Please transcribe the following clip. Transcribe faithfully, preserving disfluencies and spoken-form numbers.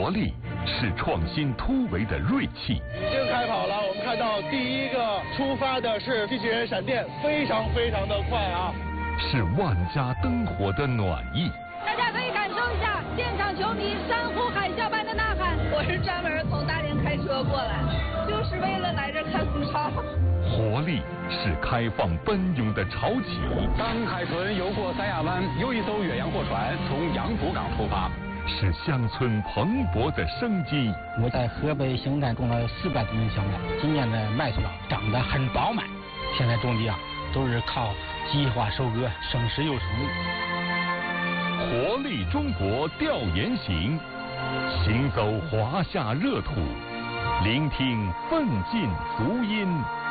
活力是创新突围的锐气。 已经开跑了，我们看到第一个出发的是机器人闪电，非常非常的快啊！ 是万家灯火的暖意。 大家可以感受一下现场球迷山呼海啸般的呐喊。 我是专门从大连开车过来，就是为了来这看空超。 活力是开放奔涌的潮起。 当海豚游过三亚湾，又一艘远洋货船从杨浦港出发。 是乡村蓬勃的生机。 我在河北兴安种了四百多亩小麦，今年的麦穗长得很饱满。现在种地啊，都是靠机械化收割，省时又省力。 活力中国调研行，行走华夏热土，聆听奋进足音。